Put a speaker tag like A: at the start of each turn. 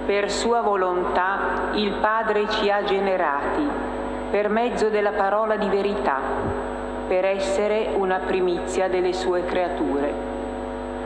A: Per sua volontà il Padre ci ha generati, per mezzo della parola di verità, per essere una primizia delle sue creature.